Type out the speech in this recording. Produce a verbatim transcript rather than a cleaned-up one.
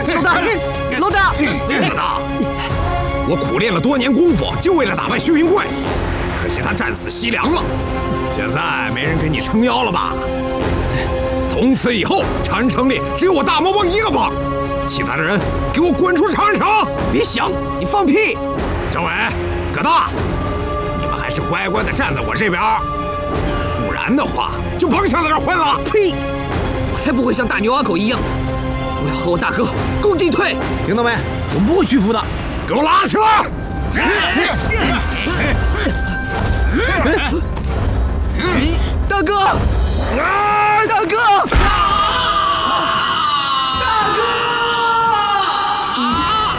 老大，老大， 老大，我苦练了多年功夫，就为了打败薛平贵，可惜他战死西凉了。现在没人给你撑腰了吧？从此以后，长安城里只有我大魔王一个帮，其他的人给我滚出长安城！ 别想，你放屁！ 政委、葛大，你们还是乖乖的站在我这边，不然的话就甭想在这混了！ 呸！我才不会像大牛阿狗一样，我要和我大哥共进退。 听到没？我们不会屈服的。 给我拉起来！ 大哥，大哥！